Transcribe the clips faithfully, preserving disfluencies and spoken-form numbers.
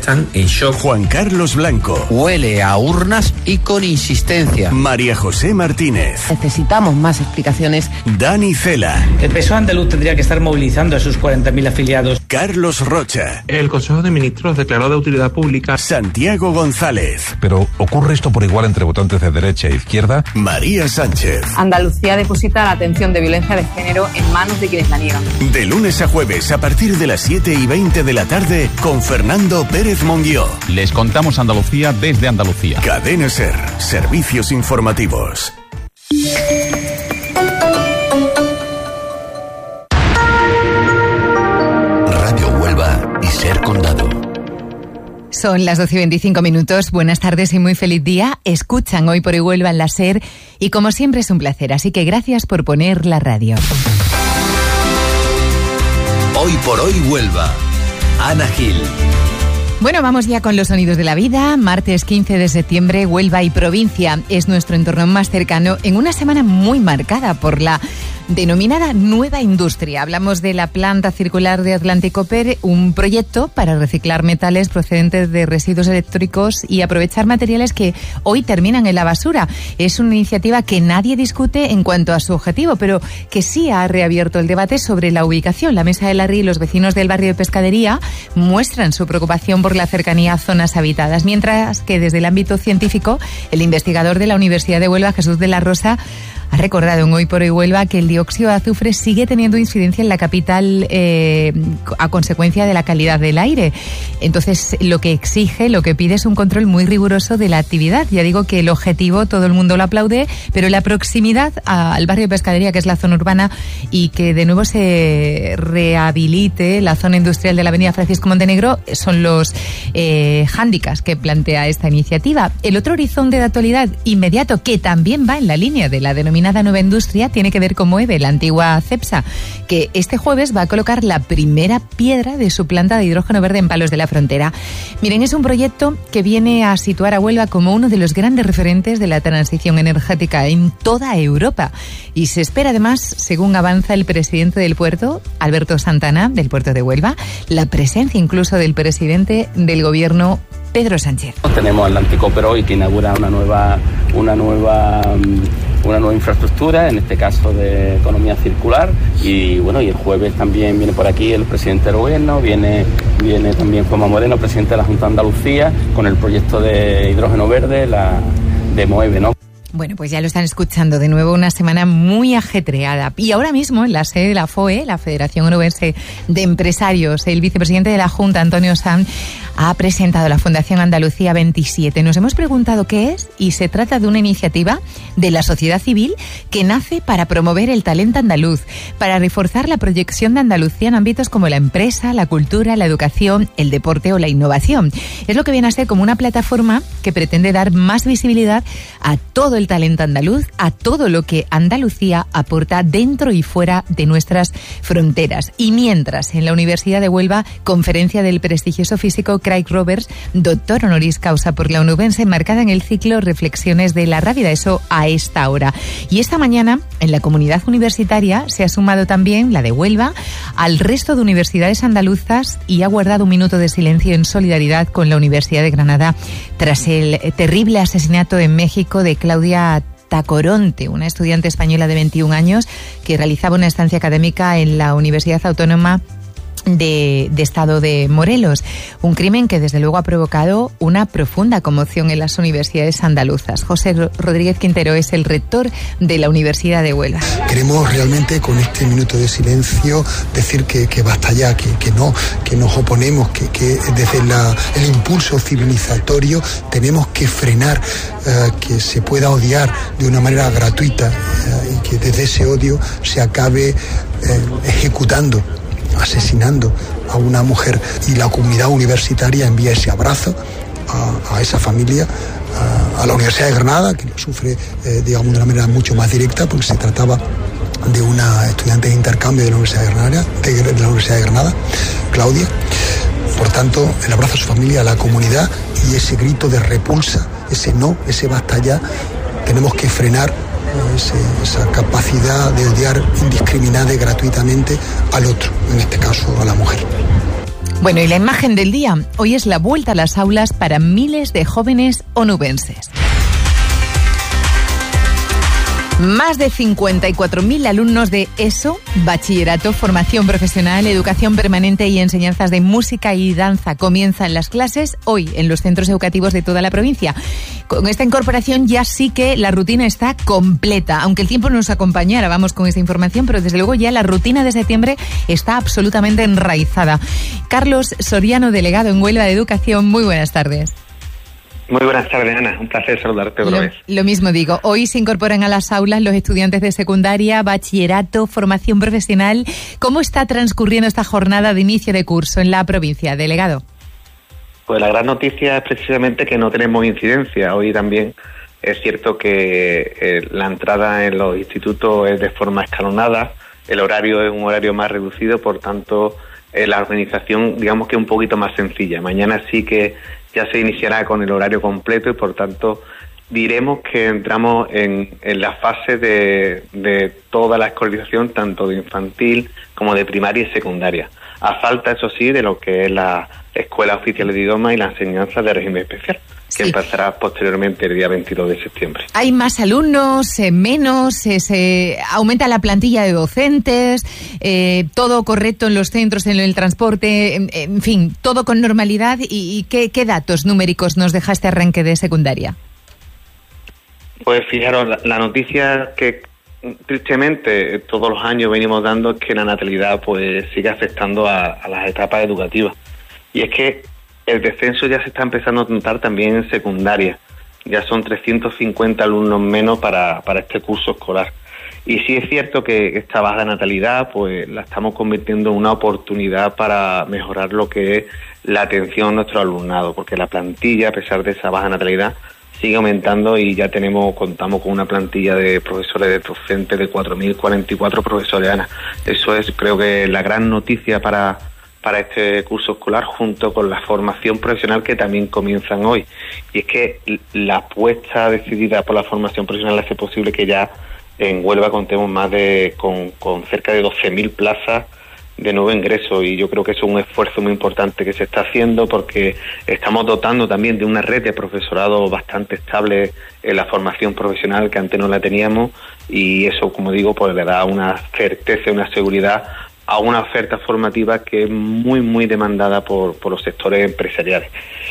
están en shock. Juan Carlos Blanco. Huele a urnas y con insistencia. María José Martínez. Necesitamos más explicaciones. Dani Cela. El P S O E andaluz tendría que estar movilizando a sus cuarenta mil afiliados. Carlos Rocha. El Consejo de Ministros declaró de utilidad pública. Santiago González. Pero ¿ocurre esto por igual entre votantes de derecha e izquierda? María Sánchez. Andalucía deposita la atención de violencia de género en manos de quienes la niegan. De lunes a jueves a partir de las siete y veinte de la tarde con Fernando Pérez Monguió. Les contamos Andalucía desde Andalucía. Cadena SER. Servicios informativos. Radio Huelva y SER Condado. Son las doce y veinticinco minutos. Buenas tardes y muy feliz día. Escuchan Hoy por Hoy Huelva en la SER y como siempre es un placer, así que gracias por poner la radio. Hoy por Hoy Huelva. Ana Gil. Bueno, vamos ya con los sonidos de la vida. Martes quince de septiembre, Huelva y provincia es nuestro entorno más cercano en una semana muy marcada por la denominada nueva industria. Hablamos de la planta circular de Atlántico Copper, un proyecto para reciclar metales procedentes de residuos eléctricos y aprovechar materiales que hoy terminan en la basura. Es una iniciativa que nadie discute en cuanto a su objetivo, pero que sí ha reabierto el debate sobre la ubicación. La Mesa de Larry y los vecinos del barrio de Pescadería muestran su preocupación por la cercanía a zonas habitadas, mientras que desde el ámbito científico, el investigador de la Universidad de Huelva, Jesús de la Rosa, ha recordado en Hoy por Hoy Huelva que el dióxido de azufre sigue teniendo incidencia en la capital eh, a consecuencia de la calidad del aire. Entonces, lo que exige, lo que pide es un control muy riguroso de la actividad. Ya digo que el objetivo todo el mundo lo aplaude, pero la proximidad al barrio de Pescadería, que es la zona urbana, y que de nuevo se rehabilite la zona industrial de la avenida Francisco Montenegro, son los eh, hándicaps que plantea esta iniciativa. El otro horizonte de actualidad inmediato, que también va en la línea de la denominada nueva industria, tiene que ver con Moeve, la antigua Cepsa, que este jueves va a colocar la primera piedra de su planta de hidrógeno verde en Palos de la Frontera. Miren, es un proyecto que viene a situar a Huelva como uno de los grandes referentes de la transición energética en toda Europa. Y se espera además, según avanza el presidente del puerto, Alberto Santana, del puerto de Huelva, la presencia incluso del presidente del gobierno, Pedro Sánchez. Tenemos Atlántico Copper hoy que inaugura una nueva, una nueva una nueva infraestructura, en este caso de economía circular, y bueno, y el jueves también viene por aquí el presidente del gobierno, viene, viene también Juanma Moreno, presidente de la Junta de Andalucía, con el proyecto de hidrógeno verde, la de Moeve, ¿no? Bueno, pues ya lo están escuchando, de nuevo una semana muy ajetreada. Y ahora mismo en la sede de la F O E, la Federación Onubense de Empresarios, el vicepresidente de la Junta, Antonio Sanz, ha presentado la Fundación Andalucía veintisiete. Nos hemos preguntado qué es y se trata de una iniciativa de la sociedad civil que nace para promover el talento andaluz, para reforzar la proyección de Andalucía en ámbitos como la empresa, la cultura, la educación, el deporte o la innovación. Es lo que viene a ser como una plataforma que pretende dar más visibilidad a todo el talento andaluz, a todo lo que Andalucía aporta dentro y fuera de nuestras fronteras. Y mientras, en la Universidad de Huelva, conferencia del prestigioso físico Craig Roberts, doctor honoris causa por la Onubense, enmarcada en el ciclo Reflexiones de la Rábida, eso a esta hora. Y esta mañana, en la comunidad universitaria, se ha sumado también la de Huelva al resto de universidades andaluzas y ha guardado un minuto de silencio en solidaridad con la Universidad de Granada tras el terrible asesinato en México de Claudia Tacoronte, una estudiante española de veintiún años que realizaba una estancia académica en la Universidad Autónoma De, de Estado de Morelos. Un crimen que desde luego ha provocado una profunda conmoción en las universidades andaluzas. José Rodríguez Quintero es el rector de la Universidad de Huelva. Queremos realmente con este minuto de silencio decir que, que basta ya, que, que no, que nos oponemos, que, que desde la, el impulso civilizatorio tenemos que frenar eh, que se pueda odiar de una manera gratuita eh, y que desde ese odio se acabe eh, ejecutando, asesinando a una mujer, y la comunidad universitaria envía ese abrazo a, a esa familia, a, a la Universidad de Granada, que lo sufre, eh, digamos, de una manera mucho más directa, porque se trataba de una estudiante de intercambio de la Universidad de Granada, de, de la Universidad de Granada, Claudia. Por tanto, el abrazo a su familia, a la comunidad, y ese grito de repulsa, ese no, ese basta ya, tenemos que frenar Ese, esa capacidad de odiar indiscriminada y gratuitamente al otro, en este caso a la mujer. Bueno, y la imagen del día, hoy es la vuelta a las aulas para miles de jóvenes onubenses. Más de cincuenta y cuatro mil alumnos de ESO, bachillerato, formación profesional, educación permanente y enseñanzas de música y danza comienzan las clases hoy en los centros educativos de toda la provincia. Con esta incorporación ya sí que la rutina está completa, aunque el tiempo no nos acompañara, vamos con esta información, pero desde luego ya la rutina de septiembre está absolutamente enraizada. Carlos Soriano, delegado en Huelva de Educación, muy buenas tardes. Muy buenas tardes, Ana. Un placer saludarte otra lo, vez. Lo mismo digo. Hoy se incorporan a las aulas los estudiantes de secundaria, bachillerato, formación profesional. ¿Cómo está transcurriendo esta jornada de inicio de curso en la provincia, delegado? Pues la gran noticia es precisamente que no tenemos incidencia. Hoy también es cierto que eh, la entrada en los institutos es de forma escalonada. El horario es un horario más reducido, por tanto, eh, la organización, digamos que es un poquito más sencilla. Mañana sí que ya se iniciará con el horario completo y, por tanto, diremos que entramos en, en la fase de, de toda la escolarización, tanto de infantil como de primaria y secundaria. A falta, eso sí, de lo que es la Escuela Oficial de Idioma y la enseñanza de régimen especial, que sí empezará posteriormente el día veintidós de septiembre. ¿Hay más alumnos, eh, menos? Eh, ¿Se aumenta la plantilla de docentes? Eh, ¿Todo correcto en los centros, en el transporte? En, en fin, todo con normalidad. ¿Y, y qué, qué datos numéricos nos deja este arranque de secundaria? Pues fijaros, la, la noticia que tristemente todos los años venimos dando es que la natalidad pues sigue afectando a, a las etapas educativas. Y es que el descenso ya se está empezando a notar también en secundaria. Ya son trescientos cincuenta alumnos menos para, para este curso escolar. Y sí es cierto que esta baja natalidad pues la estamos convirtiendo en una oportunidad para mejorar lo que es la atención a nuestro alumnado, porque la plantilla, a pesar de esa baja natalidad, sigue aumentando y ya tenemos contamos con una plantilla de profesores, de docentes de cuatro mil cuarenta y cuatro profesores, Ana. Eso es, creo que, la gran noticia para... para este curso escolar, junto con la formación profesional que también comienzan hoy. Y es que la apuesta decidida por la formación profesional hace posible que ya en Huelva contemos más de con, con cerca de doce mil plazas de nuevo ingreso, y yo creo que eso es un esfuerzo muy importante que se está haciendo, porque estamos dotando también de una red de profesorado bastante estable en la formación profesional, que antes no la teníamos, y eso, como digo, pues le da una certeza y una seguridad a una oferta formativa que es muy, muy demandada por, por los sectores empresariales.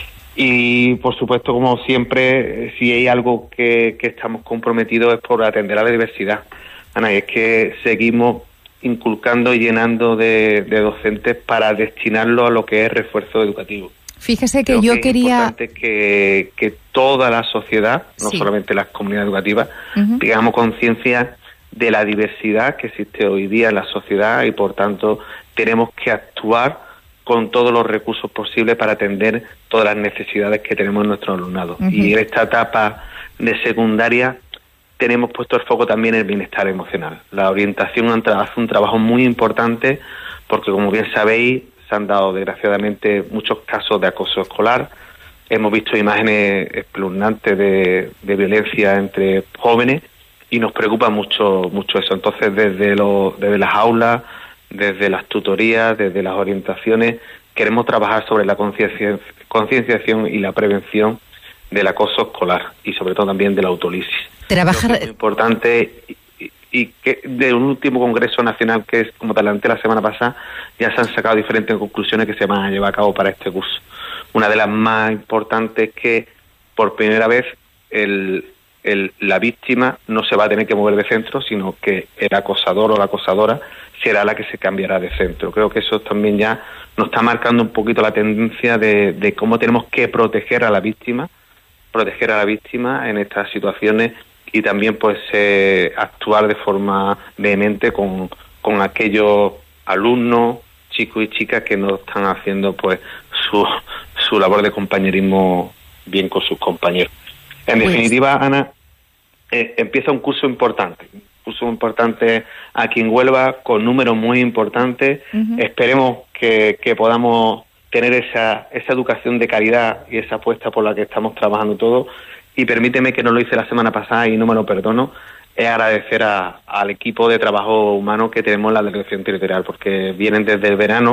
Y, por supuesto, como siempre, si hay algo que, que estamos comprometidos es por atender a la diversidad. Ana, y es que seguimos inculcando y llenando de, de docentes para destinarlo a lo que es refuerzo educativo. Fíjese que Creo yo que quería... Es importante que, que toda la sociedad, no sí. solamente las comunidades educativas, uh-huh. tengamos conciencia de la diversidad que existe hoy día en la sociedad, y por tanto tenemos que actuar con todos los recursos posibles para atender todas las necesidades que tenemos en nuestro alumnado. Uh-huh. Y en esta etapa de secundaria tenemos puesto el foco también en el bienestar emocional. La orientación hace un trabajo muy importante, porque, como bien sabéis, se han dado desgraciadamente muchos casos de acoso escolar. Hemos visto imágenes espeluznantes de, de violencia entre jóvenes, y nos preocupa mucho mucho eso. Entonces, desde, lo, desde las aulas, desde las tutorías, desde las orientaciones, queremos trabajar sobre la concienciación y la prevención del acoso escolar, y sobre todo también de la autolisis. Trabajar... Es muy importante, y, y que de un último congreso nacional, que es, como te adelanté la semana pasada, ya se han sacado diferentes conclusiones que se van a llevar a cabo para este curso. Una de las más importantes es que, por primera vez, el... El, la víctima no se va a tener que mover de centro, sino que el acosador o la acosadora será la que se cambiará de centro. Creo que eso también ya nos está marcando un poquito la tendencia de, de cómo tenemos que proteger a la víctima, proteger a la víctima en estas situaciones, y también pues eh, actuar de forma vehemente con, con aquellos alumnos, chicos y chicas que no están haciendo pues su, su labor de compañerismo bien con sus compañeros. En pues... definitiva, Ana, eh, empieza un curso importante, un curso importante aquí en Huelva, con números muy importantes. Uh-huh. Esperemos que, que podamos tener esa, esa educación de calidad y esa apuesta por la que estamos trabajando todos. Y permíteme, que no lo hice la semana pasada y no me lo perdono, es agradecer a, al equipo de trabajo humano que tenemos en la Delegación Territorial, porque vienen desde el verano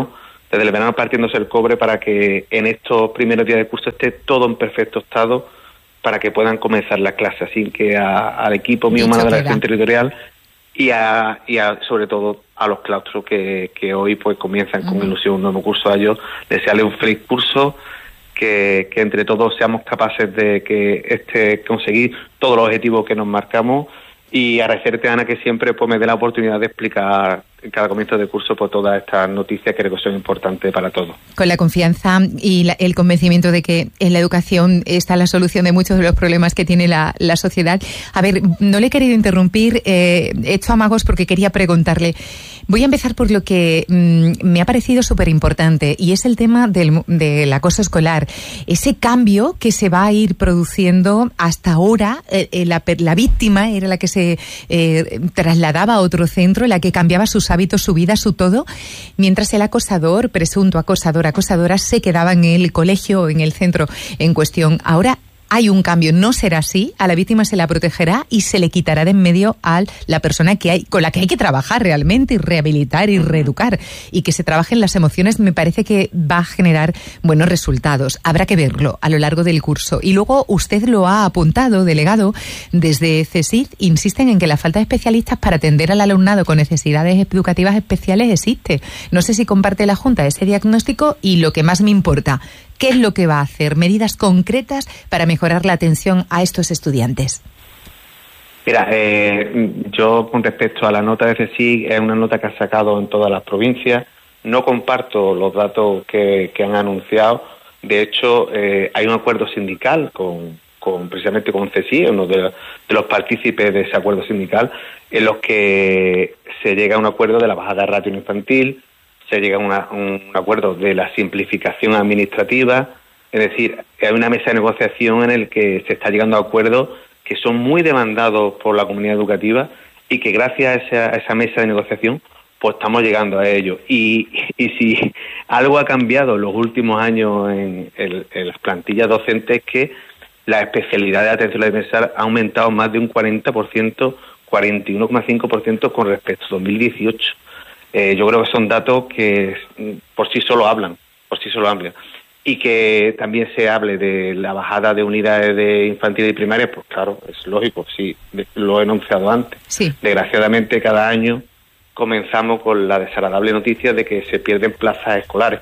desde el verano partiéndose el cobre para que en estos primeros días de curso esté todo en perfecto estado para que puedan comenzar las clases. Así que a, al equipo mío humano de la gestión territorial y a, y a sobre todo a los claustros que, que hoy pues comienzan con uh-huh. ilusión un nuevo curso, a ellos desearles un feliz curso, que, que entre todos seamos capaces de que este conseguir todos los objetivos que nos marcamos, y agradecerte, Ana, que siempre pues me dé la oportunidad de explicar en cada comienzo de curso por todas estas noticias que creo que son importantes para todos. Con la confianza y la, el convencimiento de que en la educación está la solución de muchos de los problemas que tiene la, la sociedad. A ver, no le he querido interrumpir, eh, he hecho amagos porque quería preguntarle. Voy a empezar por lo que mmm, me ha parecido súper importante, y es el tema del, del acoso escolar. Ese cambio que se va a ir produciendo hasta ahora, eh, eh, la, la víctima era la que se eh, trasladaba a otro centro, la que cambiaba sus hábitos, su vida, su todo, mientras el acosador, presunto acosador, acosadora, se quedaba en el colegio o en el centro en cuestión. Ahora hay un cambio, no será así, a la víctima se la protegerá y se le quitará de en medio a la persona que hay, con la que hay que trabajar realmente y rehabilitar y reeducar, y que se trabajen las emociones. Me parece que va a generar buenos resultados. Habrá que verlo a lo largo del curso. Y luego usted lo ha apuntado, delegado, desde CESID insisten en que la falta de especialistas para atender al alumnado con necesidades educativas especiales existe. No sé si comparte la Junta ese diagnóstico, y lo que más me importa, ¿qué es lo que va a hacer? Medidas concretas para mejorar la atención a estos estudiantes. Mira, eh, yo con respecto a la nota de CESID, es una nota que ha sacado en todas las provincias. No comparto los datos que, que han anunciado. De hecho, eh, hay un acuerdo sindical con, con precisamente con CESID, uno de, de los partícipes de ese acuerdo sindical, en los que se llega a un acuerdo de la bajada de ratio infantil, se llega a una, un acuerdo de la simplificación administrativa. Es decir, hay una mesa de negociación en el que se está llegando a acuerdos que son muy demandados por la comunidad educativa, y que gracias a esa, a esa mesa de negociación pues estamos llegando a ello. Y, y si algo ha cambiado en los últimos años en, en, en las plantillas docentes, es que la especialidad de atención a la defensa ha aumentado más de un cuarenta por ciento, cuarenta y uno coma cinco por ciento con respecto a dos mil dieciocho. Eh, yo creo que son datos que por sí solo hablan, por sí solo hablan. Y que también se hable de la bajada de unidades de infantil y primaria, pues claro, es lógico, sí, lo he enunciado antes. Sí. Desgraciadamente, cada año comenzamos con la desagradable noticia de que se pierden plazas escolares.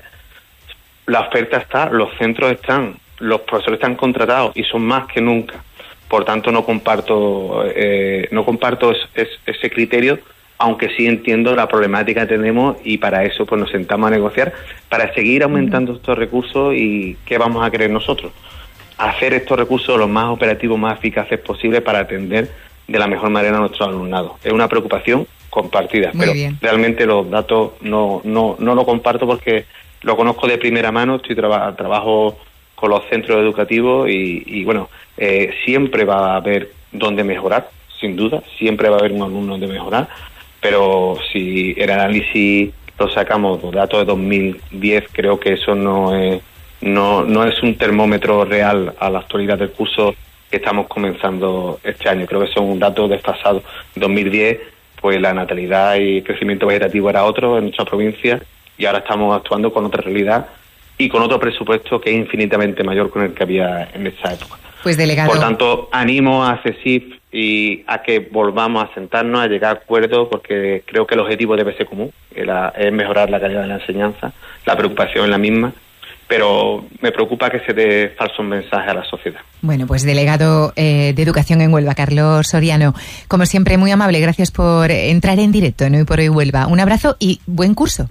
La oferta está, los centros están, los profesores están contratados y son más que nunca. Por tanto, no comparto, eh, no comparto es, es, ese criterio, aunque sí entiendo la problemática que tenemos, y para eso pues nos sentamos a negociar para seguir aumentando estos recursos. ¿Y qué vamos a querer nosotros? Hacer estos recursos los más operativos, más eficaces posibles para atender de la mejor manera a nuestros alumnados. Es una preocupación compartida, Muy pero bien. realmente los datos no, no, no lo comparto porque lo conozco de primera mano. Estoy traba, trabajo con los centros educativos y, y bueno, eh, siempre va a haber donde mejorar, sin duda, siempre va a haber un alumno donde mejorar. Pero si el análisis lo sacamos los datos de dos mil diez, creo que eso no es, no, no es un termómetro real a la actualidad del curso que estamos comenzando este año. Creo que son datos desfasados. En dos mil diez, pues la natalidad y el crecimiento vegetativo era otro en nuestra provincia, y ahora estamos actuando con otra realidad y con otro presupuesto que es infinitamente mayor con el que había en esa época. Pues delegado. Por tanto, animo a CESIF y a que volvamos a sentarnos, a llegar a acuerdos, porque creo que el objetivo debe ser común, es mejorar la calidad de la enseñanza, la preocupación es la misma, pero me preocupa que se dé falsos mensajes a la sociedad. Bueno, pues delegado eh, de Educación en Huelva, Carlos Soriano, como siempre muy amable, gracias por entrar en directo en Hoy por Hoy Huelva. Un abrazo y buen curso.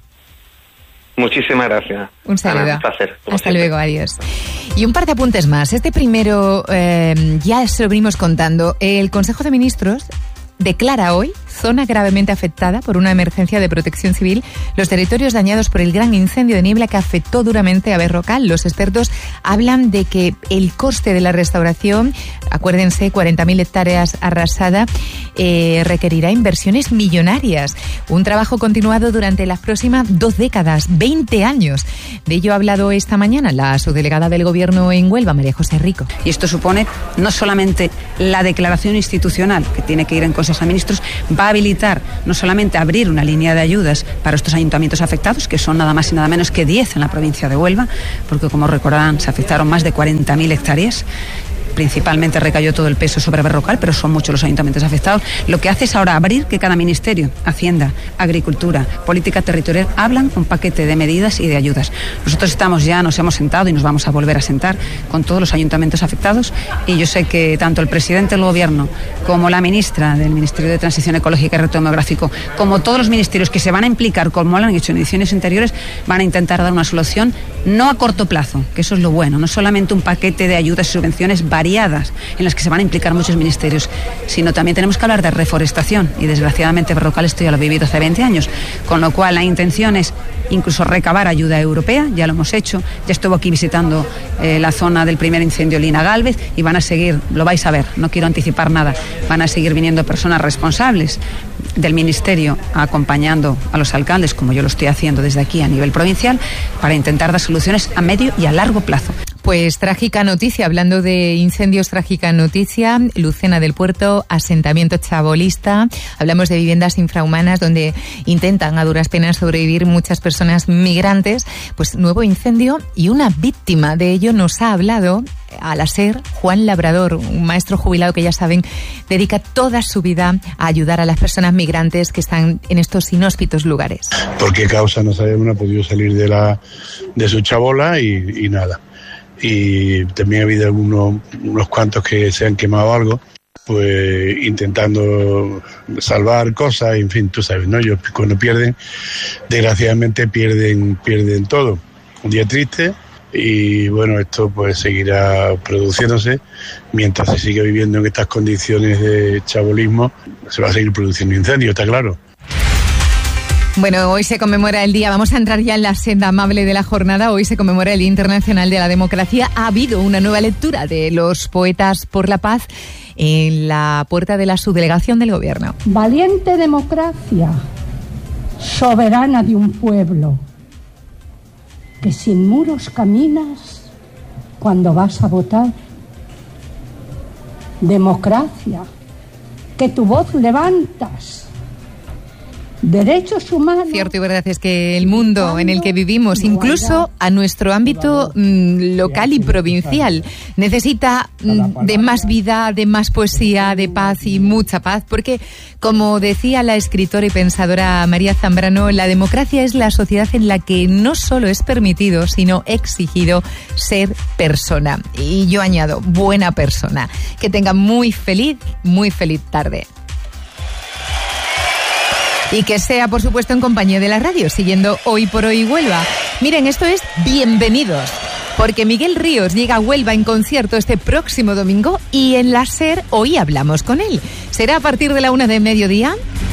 Muchísimas gracias. Un saludo. Ana, un placer. Hasta siempre. Luego, adiós. Y un par de apuntes más. Este primero eh, ya se lo venimos contando. El Consejo de Ministros declara hoy zona gravemente afectada por una emergencia de protección civil los territorios dañados por el gran incendio de niebla que afectó duramente a Berrocal. Los expertos hablan de que el coste de la restauración, acuérdense, cuarenta mil hectáreas arrasadas, eh, requerirá inversiones millonarias. Un trabajo continuado durante las próximas dos décadas, veinte años. De ello ha hablado esta mañana la subdelegada del Gobierno en Huelva, María José Rico. Y esto supone no solamente la declaración institucional, que tiene que ir en Consejo de Ministros, va a habilitar no solamente abrir una línea de ayudas para estos ayuntamientos afectados, que son nada más y nada menos que diez en la provincia de Huelva, porque como recordarán se afectaron más de cuarenta mil hectáreas. Principalmente recayó todo el peso sobre Berrocal, pero son muchos los ayuntamientos afectados. Lo que hace es ahora abrir que cada ministerio, Hacienda, Agricultura, Política Territorial, hablan un paquete de medidas y de ayudas. Nosotros estamos ya, nos hemos sentado y nos vamos a volver a sentar con todos los ayuntamientos afectados, y yo sé que tanto el presidente del Gobierno como la ministra del Ministerio de Transición Ecológica y Reto Demográfico, como todos los ministerios que se van a implicar, como lo han hecho en ediciones anteriores, van a intentar dar una solución no a corto plazo, que eso es lo bueno, no solamente un paquete de ayudas y subvenciones variadas en las que se van a implicar muchos ministerios, sino también tenemos que hablar de reforestación, y desgraciadamente Berrocal esto ya lo he vivido hace veinte años, con lo cual la intención es incluso recabar ayuda europea, ya lo hemos hecho, ya estuvo aquí visitando eh, la zona del primer incendio Lina Gálvez, y van a seguir, lo vais a ver, no quiero anticipar nada, van a seguir viniendo personas responsables del Ministerio acompañando a los alcaldes, como yo lo estoy haciendo desde aquí a nivel provincial, para intentar dar soluciones a medio y a largo plazo. Pues trágica noticia, hablando de incendios, trágica noticia, Lucena del Puerto, asentamiento chabolista, hablamos de viviendas infrahumanas donde intentan a duras penas sobrevivir muchas personas migrantes, pues nuevo incendio y una víctima. De ello nos ha hablado al SER Juan Labrador, un maestro jubilado que, ya saben, dedica toda su vida a ayudar a las personas migrantes que están en estos inhóspitos lugares. ¿Por qué causa? No sabemos, no ha podido salir de la de su chabola y, y nada. Y también ha habido algunos unos cuantos que se han quemado algo, pues intentando salvar cosas, en fin, tú sabes, ¿no? Ellos cuando pierden, desgraciadamente pierden, pierden todo. Un día triste, y bueno, esto pues seguirá produciéndose mientras se siga viviendo en estas condiciones de chabolismo. Se va a seguir produciendo incendios, está claro. Bueno, hoy se conmemora el día, vamos a entrar ya en la senda amable de la jornada, hoy se conmemora el Día Internacional de la Democracia. Ha habido una nueva lectura de los Poetas por la Paz en la puerta de la subdelegación del Gobierno. Valiente democracia, soberana de un pueblo, que sin muros caminas cuando vas a votar. Democracia, que tu voz levantas. Derechos humanos. Cierto y verdad es que el mundo en el que vivimos, incluso a nuestro ámbito mmm, local y provincial, necesita mmm, de más vida, de más poesía, de paz y mucha paz, porque, como decía la escritora y pensadora María Zambrano, la democracia es la sociedad en la que no solo es permitido, sino exigido ser persona. Y yo añado, buena persona. Que tenga muy feliz, muy feliz tarde. Y que sea, por supuesto, en compañía de la radio, siguiendo Hoy por Hoy Huelva. Miren, esto es Bienvenidos, porque Miguel Ríos llega a Huelva en concierto este próximo domingo, y en la SER hoy hablamos con él. ¿Será a partir de la una de mediodía?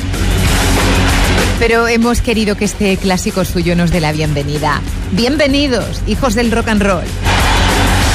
Pero hemos querido que este clásico suyo nos dé la bienvenida. Bienvenidos, hijos del rock and roll.